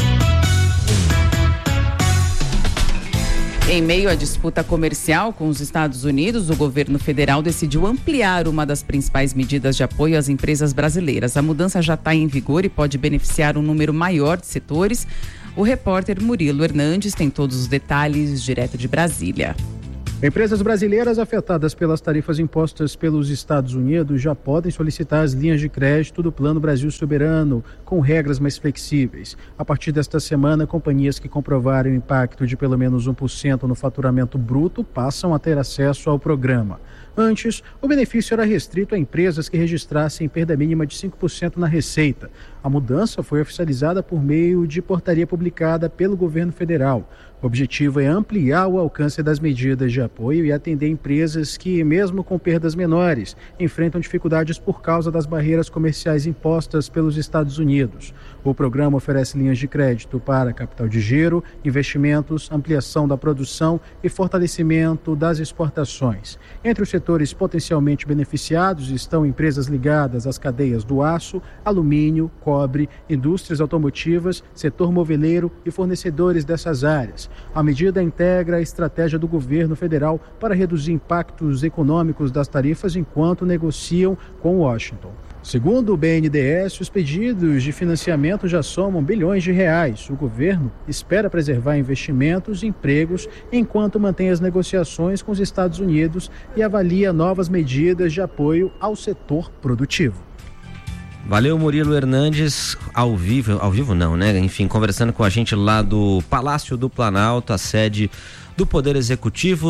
Em meio à disputa comercial com os Estados Unidos, o governo federal decidiu ampliar uma das principais medidas de apoio às empresas brasileiras. A mudança já está em vigor e pode beneficiar um número maior de setores. O repórter Murilo Hernandes tem todos os detalhes direto de Brasília. Empresas brasileiras afetadas pelas tarifas impostas pelos Estados Unidos já podem solicitar as linhas de crédito do Plano Brasil Soberano, com regras mais flexíveis. A partir desta semana, companhias que comprovarem o impacto de pelo menos 1% no faturamento bruto passam a ter acesso ao programa. Antes, o benefício era restrito a empresas que registrassem perda mínima de 5% na receita. A mudança foi oficializada por meio de portaria publicada pelo governo federal. O objetivo é ampliar o alcance das medidas de apoio e atender empresas que, mesmo com perdas menores, enfrentam dificuldades por causa das barreiras comerciais impostas pelos Estados Unidos. O programa oferece linhas de crédito para capital de giro, investimentos, ampliação da produção e fortalecimento das exportações. Entre os setores potencialmente beneficiados estão empresas ligadas às cadeias do aço, alumínio, cobre, indústrias automotivas, setor moveleiro e fornecedores dessas áreas. A medida integra a estratégia do governo federal para reduzir impactos econômicos das tarifas enquanto negociam com Washington. Segundo o BNDES, os pedidos de financiamento já somam bilhões de reais. O governo espera preservar investimentos e empregos enquanto mantém as negociações com os Estados Unidos e avalia novas medidas de apoio ao setor produtivo. Valeu, Murilo Hernandes, ao vivo não, né? Enfim, conversando com a gente lá do Palácio do Planalto, a sede do Poder Executivo,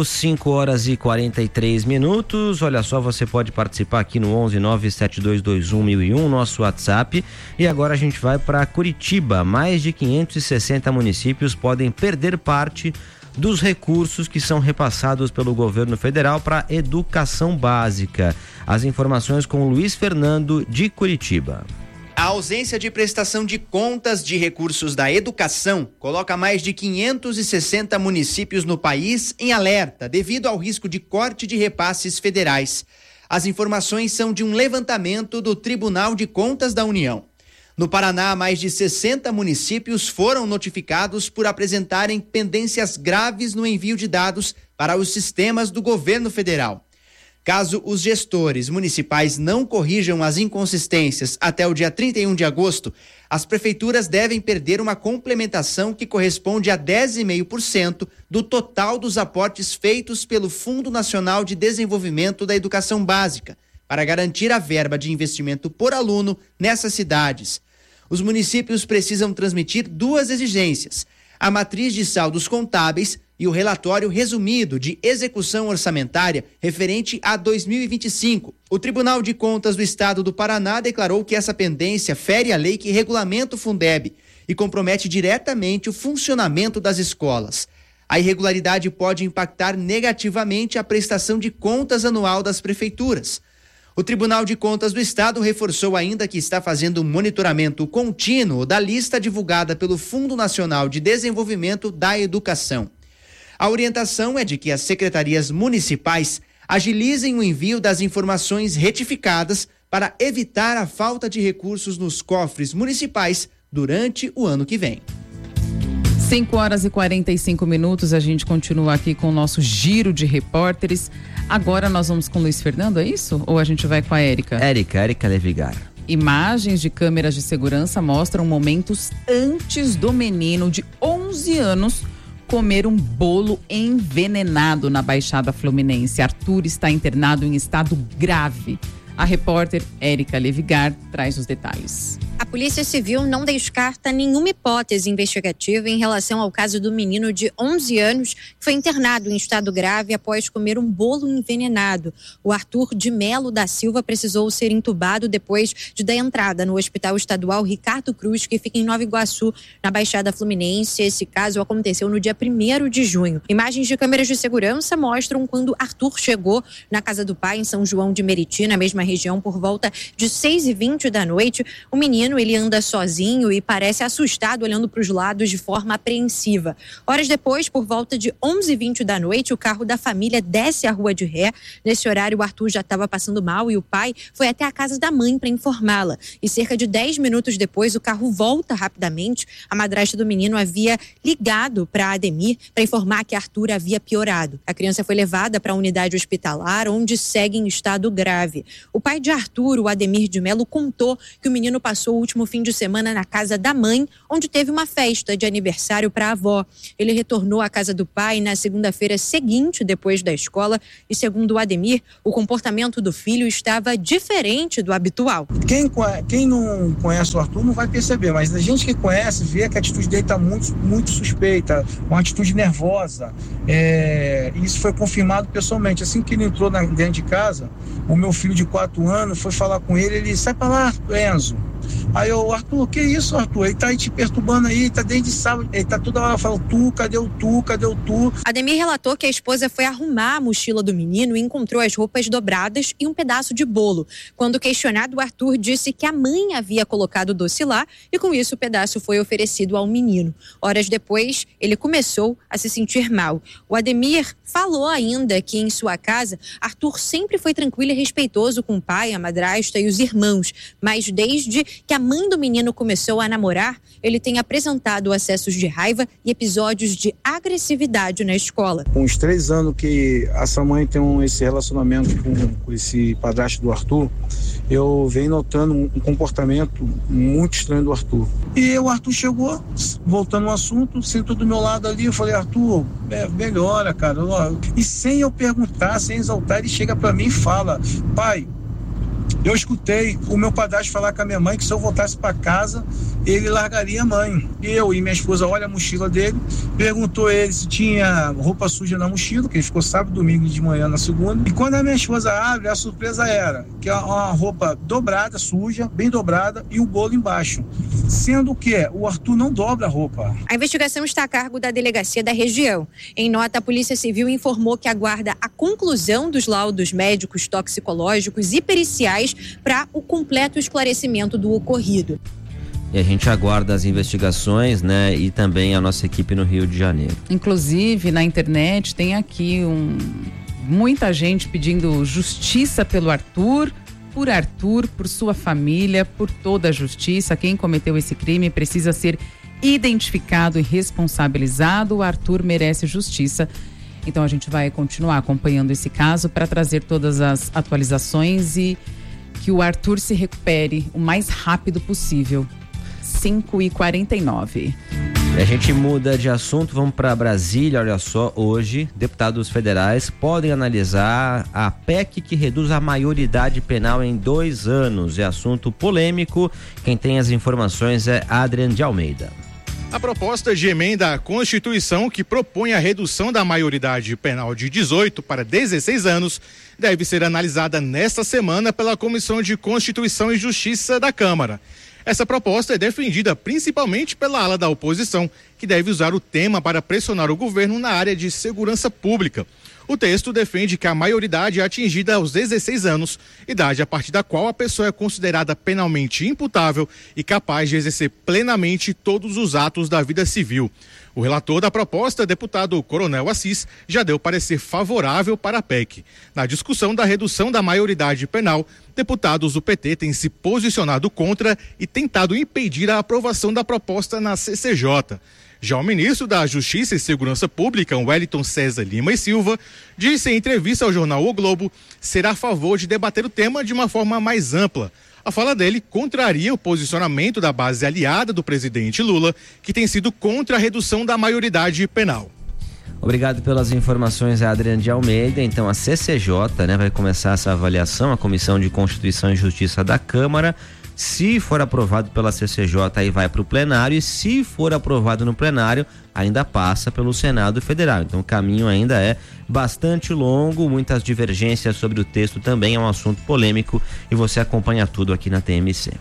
5h43. Olha só, você pode participar aqui no 11-97221-1001, nosso WhatsApp. E agora a gente vai para Curitiba. Mais de 560 municípios podem perder parte dos recursos que são repassados pelo governo federal para educação básica. As informações com o Luiz Fernando, de Curitiba. A ausência de prestação de contas de recursos da educação coloca mais de 560 municípios no país em alerta devido ao risco de corte de repasses federais. As informações são de um levantamento do Tribunal de Contas da União. No Paraná, mais de 60 municípios foram notificados por apresentarem pendências graves no envio de dados para os sistemas do governo federal. Caso os gestores municipais não corrijam as inconsistências até o dia 31 de agosto, as prefeituras devem perder uma complementação que corresponde a 10,5% do total dos aportes feitos pelo Fundo Nacional de Desenvolvimento da Educação Básica, para garantir a verba de investimento por aluno nessas cidades. Os municípios precisam transmitir duas exigências: a matriz de saldos contábeis e o relatório resumido de execução orçamentária referente a 2025. O Tribunal de Contas do Estado do Paraná declarou que essa pendência fere a lei que regulamenta o Fundeb e compromete diretamente o funcionamento das escolas. A irregularidade pode impactar negativamente a prestação de contas anual das prefeituras. O Tribunal de Contas do Estado reforçou ainda que está fazendo um monitoramento contínuo da lista divulgada pelo Fundo Nacional de Desenvolvimento da Educação. A orientação é de que as secretarias municipais agilizem o envio das informações retificadas para evitar a falta de recursos nos cofres municipais durante o ano que vem. 5h45, a gente continua aqui com o nosso giro de repórteres. Agora nós vamos com o Luiz Fernando, é isso? Ou a gente vai com a Érica? Érica Levigar. Imagens de câmeras de segurança mostram momentos antes do menino de 11 anos comer um bolo envenenado na Baixada Fluminense. Arthur está internado em estado grave. A repórter Érica Levigar traz os detalhes. A Polícia Civil não descarta nenhuma hipótese investigativa em relação ao caso do menino de 11 anos que foi internado em estado grave após comer um bolo envenenado. O Arthur de Melo da Silva precisou ser entubado depois de dar entrada no Hospital Estadual Ricardo Cruz, que fica em Nova Iguaçu, na Baixada Fluminense. Esse caso aconteceu no dia 1º de junho. Imagens de câmeras de segurança mostram quando Arthur chegou na casa do pai em São João de Meriti, na mesma região, por volta de 6h20 da noite. O menino, ele anda sozinho e parece assustado, olhando para os lados de forma apreensiva. Horas depois, por volta de 11h20 da noite, o carro da família desce a rua de ré. Nesse horário, o Arthur já estava passando mal e o pai foi até a casa da mãe para informá-la. E cerca de 10 minutos depois, o carro volta rapidamente. A madrasta do menino havia ligado para Ademir para informar que Arthur havia piorado. A criança foi levada para a unidade hospitalar, onde segue em estado grave. O pai de Arthur, o Ademir de Melo, contou que o menino passou o último fim de semana na casa da mãe, onde teve uma festa de aniversário para a avó. Ele retornou à casa do pai na segunda-feira seguinte, depois da escola, e segundo o Ademir, o comportamento do filho estava diferente do habitual. Quem não conhece o Arthur não vai perceber, mas a gente que conhece vê que a atitude dele está muito suspeita, uma atitude nervosa. Isso foi confirmado pessoalmente. Assim que ele entrou dentro de casa, o meu filho de 4 anos foi falar com ele, sai para lá, Enzo. Aí eu, Arthur, que isso, Arthur? Ele tá aí te perturbando aí, tá desde sábado, ele tá toda hora falando, cadê o tu? Ademir relatou que a esposa foi arrumar a mochila do menino e encontrou as roupas dobradas e um pedaço de bolo. Quando questionado, o Arthur disse que a mãe havia colocado o doce lá e com isso o pedaço foi oferecido ao menino. Horas depois, ele começou a se sentir mal. O Ademir falou ainda que em sua casa, Arthur sempre foi tranquilo e respeitoso com o pai, a madrasta e os irmãos, mas desde que a mãe do menino começou a namorar, ele tem apresentado acessos de raiva e episódios de agressividade na escola. Com uns 3 anos que essa mãe tem esse relacionamento com esse padrasto do Arthur, eu venho notando um comportamento muito estranho do Arthur. E o Arthur chegou, voltando ao assunto, sentou do meu lado ali, eu falei, Arthur, melhora, cara. E sem eu perguntar, sem exaltar, ele chega pra mim e fala, pai, eu escutei o meu padrasto falar com a minha mãe que se eu voltasse para casa, ele largaria a mãe. Eu e minha esposa olha a mochila dele, perguntou ele se tinha roupa suja na mochila, que ele ficou sábado, domingo de manhã na segunda. E quando a minha esposa abre, a surpresa era que é uma roupa dobrada, suja, bem dobrada e um bolo embaixo. Sendo que o Arthur não dobra a roupa. A investigação está a cargo da delegacia da região. Em nota, a Polícia Civil informou que aguarda a conclusão dos laudos médicos, toxicológicos e periciais para o completo esclarecimento do ocorrido. E a gente aguarda as investigações, né? E também a nossa equipe no Rio de Janeiro. Inclusive, na internet tem aqui muita gente pedindo justiça pelo Arthur, por sua família, por toda a justiça. Quem cometeu esse crime precisa ser identificado e responsabilizado. O Arthur merece justiça. Então a gente vai continuar acompanhando esse caso para trazer todas as atualizações e que o Arthur se recupere o mais rápido possível. 5h49. E a gente muda de assunto, vamos para Brasília. Olha só, hoje deputados federais podem analisar a PEC que reduz a maioridade penal em 2 anos. É assunto polêmico. Quem tem as informações é Adrian de Almeida. A proposta de emenda à Constituição que propõe a redução da maioridade penal de 18 para 16 anos deve ser analisada nesta semana pela Comissão de Constituição e Justiça da Câmara. Essa proposta é defendida principalmente pela ala da oposição, que deve usar o tema para pressionar o governo na área de segurança pública. O texto defende que a maioridade é atingida aos 16 anos, idade a partir da qual a pessoa é considerada penalmente imputável e capaz de exercer plenamente todos os atos da vida civil. O relator da proposta, deputado Coronel Assis, já deu parecer favorável para a PEC. Na discussão da redução da maioridade penal, deputados do PT têm se posicionado contra e tentado impedir a aprovação da proposta na CCJ. Já o ministro da Justiça e Segurança Pública, Wellington César Lima e Silva, disse em entrevista ao jornal O Globo ser a favor de debater o tema de uma forma mais ampla. A fala dele contraria o posicionamento da base aliada do presidente Lula, que tem sido contra a redução da maioridade penal. Obrigado pelas informações, Adriano de Almeida. Então a CCJ, vai começar essa avaliação, a Comissão de Constituição e Justiça da Câmara. Se for aprovado pela CCJ, aí vai para o plenário, e se for aprovado no plenário, ainda passa pelo Senado Federal. Então o caminho ainda é bastante longo, muitas divergências sobre o texto, também é um assunto polêmico, e você acompanha tudo aqui na TMC.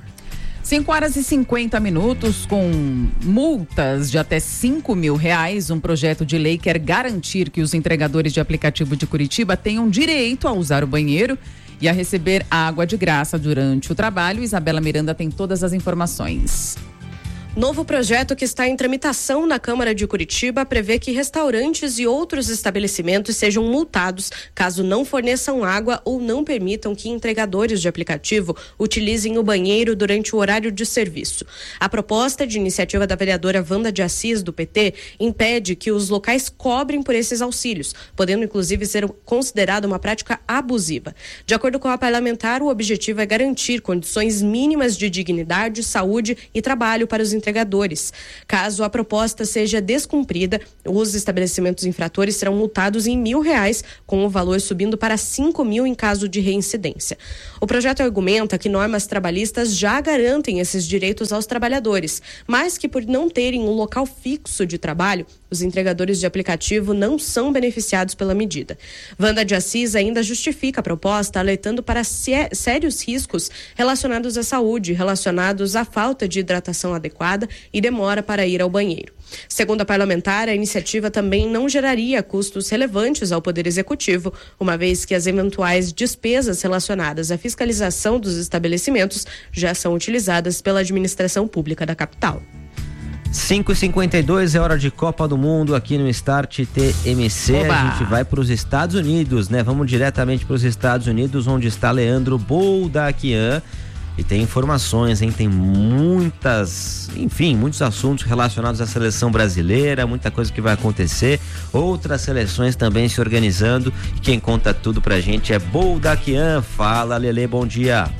5h50, com multas de até R$5.000. Um projeto de lei quer garantir que os entregadores de aplicativo de Curitiba tenham direito a usar o banheiro e a receber água de graça durante o trabalho. Isabela Miranda tem todas as informações. Novo projeto que está em tramitação na Câmara de Curitiba prevê que restaurantes e outros estabelecimentos sejam multados caso não forneçam água ou não permitam que entregadores de aplicativo utilizem o banheiro durante o horário de serviço. A proposta, de iniciativa da vereadora Wanda de Assis, do PT, impede que os locais cobrem por esses auxílios, podendo inclusive ser considerada uma prática abusiva. De acordo com a parlamentar, o objetivo é garantir condições mínimas de dignidade, saúde e trabalho para os entregadores. Caso a proposta seja descumprida, os estabelecimentos infratores serão multados em R$1.000, com o valor subindo para R$5.000 em caso de reincidência. O projeto argumenta que normas trabalhistas já garantem esses direitos aos trabalhadores, mas que por não terem um local fixo de trabalho, os entregadores de aplicativo não são beneficiados pela medida. Wanda de Assis ainda justifica a proposta, alertando para sérios riscos relacionados à saúde, relacionados à falta de hidratação adequada e demora para ir ao banheiro. Segundo a parlamentar, a iniciativa também não geraria custos relevantes ao Poder Executivo, uma vez que as eventuais despesas relacionadas à fiscalização dos estabelecimentos já são utilizadas pela administração pública da capital. 5h52, é hora de Copa do Mundo aqui no Start TMC. Oba! A gente vai para os Estados Unidos, né? Vamos diretamente para os Estados Unidos, onde está Leandro Boldaquian. E tem informações, hein? Tem muitos assuntos relacionados à seleção brasileira, muita coisa que vai acontecer, outras seleções também se organizando. E quem conta tudo pra gente é Boldaquian. Fala, Lelê, bom dia.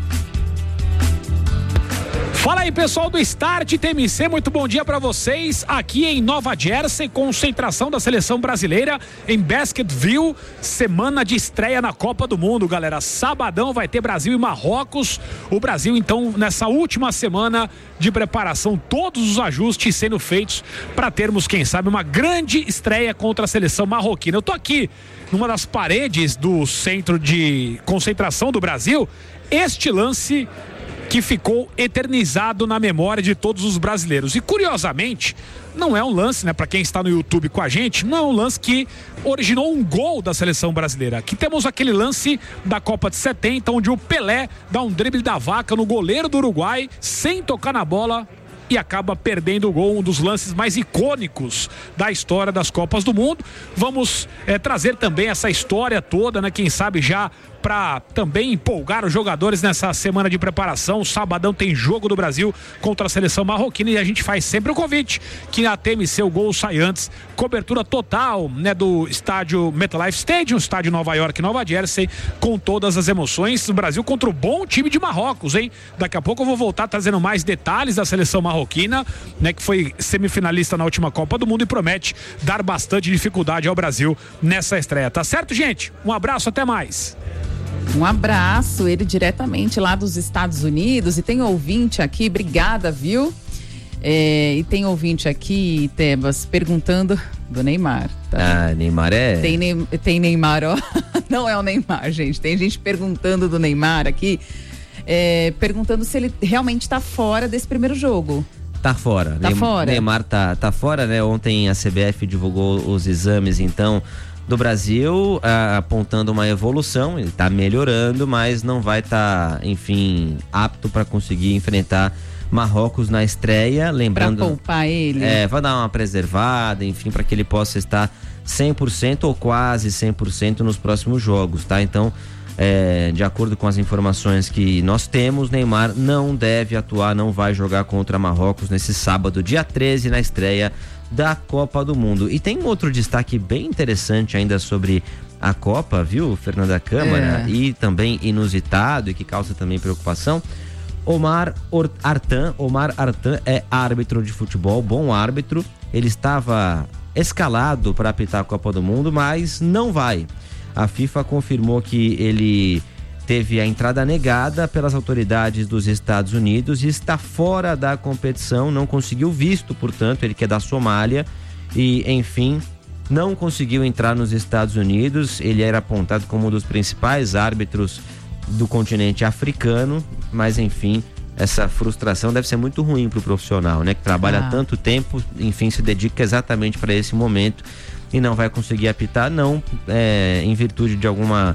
Fala aí, pessoal do Start TMC, muito bom dia para vocês. Aqui em Nova Jersey, concentração da seleção brasileira em Basketville, semana de estreia na Copa do Mundo, galera. Sabadão vai ter Brasil e Marrocos. O Brasil, então, nessa última semana de preparação, todos os ajustes sendo feitos para termos, quem sabe, uma grande estreia contra a seleção marroquina. Eu tô aqui numa das paredes do centro de concentração do Brasil. Este lance que ficou eternizado na memória de todos os brasileiros. E curiosamente, não é um lance, né, para quem está no YouTube com a gente, não é um lance que originou um gol da seleção brasileira. Aqui temos aquele lance da Copa de 70, onde o Pelé dá um drible da vaca no goleiro do Uruguai, sem tocar na bola, e acaba perdendo o gol, um dos lances mais icônicos da história das Copas do Mundo. Vamos trazer também essa história toda, né? Quem sabe já para também empolgar os jogadores nessa semana de preparação. Sabadão tem jogo do Brasil contra a seleção marroquina e a gente faz sempre o convite que na TMC o gol sai antes. Cobertura total, né, do estádio MetLife Stadium, estádio Nova York, Nova Jersey, com todas as emoções. O Brasil contra o bom time de Marrocos, hein? Daqui a pouco eu vou voltar trazendo mais detalhes da seleção marroquina, né, que foi semifinalista na última Copa do Mundo e promete dar bastante dificuldade ao Brasil nessa estreia. Tá certo, gente? Um abraço, até mais. Um abraço, ele diretamente lá dos Estados Unidos. E tem ouvinte aqui, obrigada, viu? E tem ouvinte aqui, Tebas, perguntando do Neymar. Tá? Ah, Neymar é... Tem Neymar, ó. Não é o Neymar, gente. Tem gente perguntando do Neymar aqui, perguntando se ele realmente tá fora desse primeiro jogo. Tá fora. Fora. Neymar tá fora, né? Ontem a CBF divulgou os exames, então, do Brasil, apontando uma evolução. Ele tá melhorando, mas não vai estar, enfim, apto para conseguir enfrentar Marrocos na estreia. Lembrando, pra poupar ele. Vai dar uma preservada, enfim, para que ele possa estar 100% ou quase 100% nos próximos jogos, tá? Então, de acordo com as informações que nós temos, Neymar não deve atuar, não vai jogar contra Marrocos nesse sábado, dia 13, na estreia da Copa do Mundo. E tem um outro destaque bem interessante ainda sobre a Copa, viu, Fernanda Câmara? E também inusitado e que causa também preocupação. Omar Artan é árbitro de futebol, bom árbitro. Ele estava escalado para apitar a Copa do Mundo, mas não vai. A FIFA confirmou que ele teve a entrada negada pelas autoridades dos Estados Unidos e está fora da competição, não conseguiu visto, portanto, ele que é da Somália e, enfim, não conseguiu entrar nos Estados Unidos. Ele era apontado como um dos principais árbitros do continente africano, mas, enfim, essa frustração deve ser muito ruim para o profissional, né? Que trabalha tanto tempo, enfim, se dedica exatamente para esse momento e não vai conseguir apitar, não em virtude de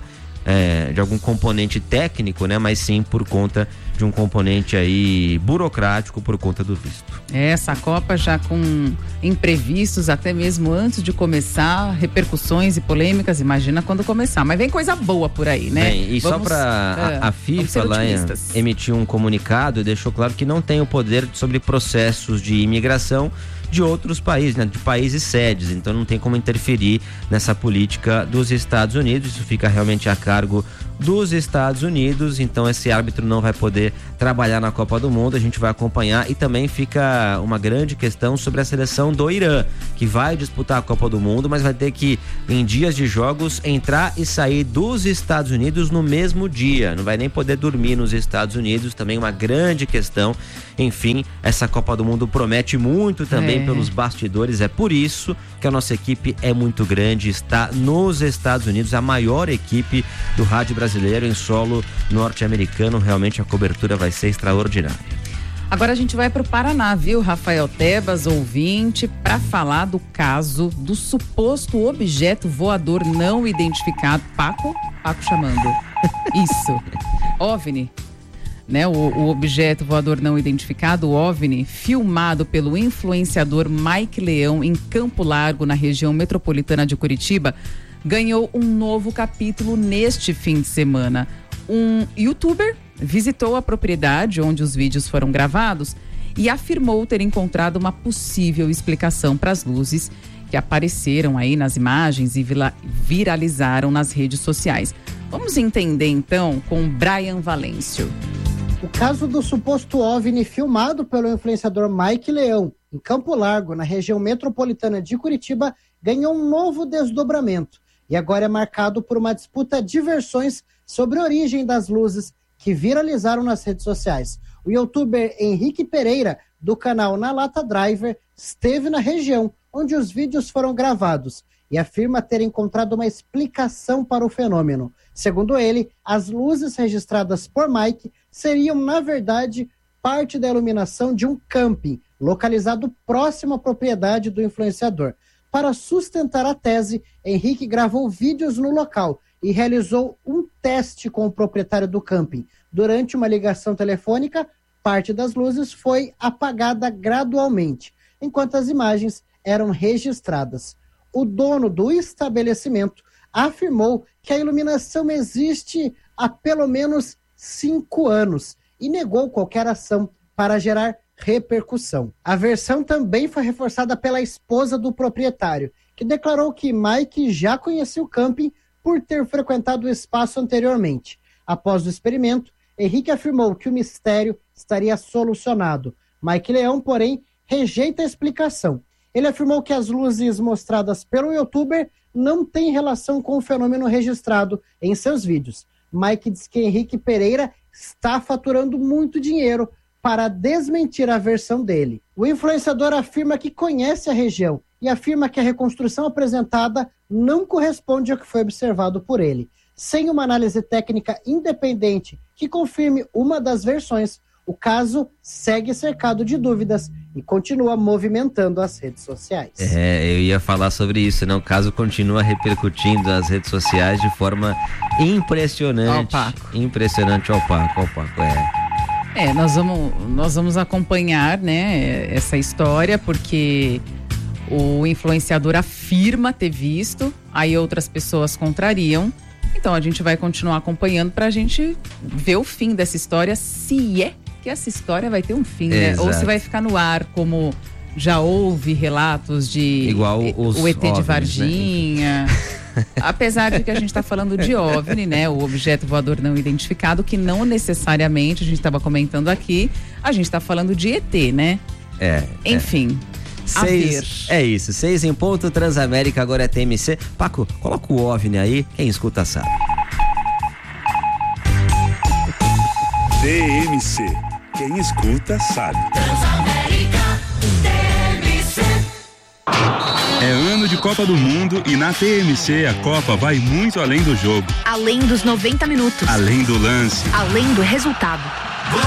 algum componente técnico, né? Mas sim por conta de um componente aí burocrático por conta do visto. Essa Copa já com imprevistos até mesmo antes de começar, repercussões e polêmicas, imagina quando começar. Mas vem coisa boa por aí, né? Bem, e só para a FIFA lá emitiu um comunicado e deixou claro que não tem o poder sobre processos de imigração de outros países, né? De países sedes, então não tem como interferir nessa política dos Estados Unidos, isso fica realmente a cargo dos Estados Unidos, então esse árbitro não vai poder trabalhar na Copa do Mundo, a gente vai acompanhar. E também fica uma grande questão sobre a seleção do Irã, que vai disputar a Copa do Mundo, mas vai ter que, em dias de jogos, entrar e sair dos Estados Unidos no mesmo dia, não vai nem poder dormir nos Estados Unidos, também uma grande questão. Enfim, essa Copa do Mundo promete muito também pelos bastidores, é por isso que a nossa equipe é muito grande, está nos Estados Unidos, a maior equipe do rádio brasileiro em solo norte-americano, realmente a cobertura vai ser extraordinária. Agora a gente vai para o Paraná, viu, Rafael Tebas, ouvinte, para falar do caso do suposto objeto voador não identificado. Paco chamando. Isso. OVNI. Né, o objeto voador não identificado, o OVNI, filmado pelo influenciador Mike Leão em Campo Largo, na região metropolitana de Curitiba, ganhou um novo capítulo neste fim de semana. Um youtuber visitou a propriedade onde os vídeos foram gravados e afirmou ter encontrado uma possível explicação para as luzes que apareceram aí nas imagens e viralizaram nas redes sociais. Vamos entender então com Brian Valêncio. O caso do suposto OVNI filmado pelo influenciador Mike Leão em Campo Largo, na região metropolitana de Curitiba, ganhou um novo desdobramento e agora é marcado por uma disputa de versões sobre a origem das luzes que viralizaram nas redes sociais. O youtuber Henrique Pereira, do canal Na Lata Driver, esteve na região onde os vídeos foram gravados e afirma ter encontrado uma explicação para o fenômeno. Segundo ele, as luzes registradas por Mike seriam, na verdade, parte da iluminação de um camping localizado próximo à propriedade do influenciador. Para sustentar a tese, Henrique gravou vídeos no local e realizou um teste com o proprietário do camping. Durante uma ligação telefônica, parte das luzes foi apagada gradualmente, enquanto as imagens eram registradas. O dono do estabelecimento afirmou que a iluminação existe há pelo menos 5 anos e negou qualquer ação para gerar repercussão. A versão também foi reforçada pela esposa do proprietário, que declarou que Mike já conhecia o camping por ter frequentado o espaço anteriormente. Após o experimento, Henrique afirmou que o mistério estaria solucionado. Mike Leão, porém, rejeita a explicação. Ele afirmou que as luzes mostradas pelo youtuber não têm relação com o fenômeno registrado em seus vídeos. Mike diz que Henrique Pereira está faturando muito dinheiro para desmentir a versão dele. O influenciador afirma que conhece a região e afirma que a reconstrução apresentada não corresponde ao que foi observado por ele. Sem uma análise técnica independente que confirme uma das versões, o caso segue cercado de dúvidas e continua movimentando as redes sociais. Eu ia falar sobre isso, né? O caso continua repercutindo nas redes sociais de forma impressionante. Impressionante, opaco, nós vamos acompanhar, né, essa história, porque o influenciador afirma ter visto, aí outras pessoas contrariam. Então a gente vai continuar acompanhando pra gente ver o fim dessa história, se é que essa história vai ter um fim, né? Exato. Ou se vai ficar no ar, como já houve relatos de igual o ET OVNIs, de Varginha. Né? Apesar de que a gente está falando de OVNI, né? O objeto voador não identificado, que não necessariamente, a gente estava comentando aqui, a gente está falando de ET, né? Enfim. 6, é isso, 6 em ponto, Transamérica, agora é TMC. Paco, coloca o OVNI aí, quem escuta sabe. TMC. Quem escuta sabe. É ano de Copa do Mundo e na TMC a Copa vai muito além do jogo. Além dos 90 minutos. Além do lance. Além do resultado.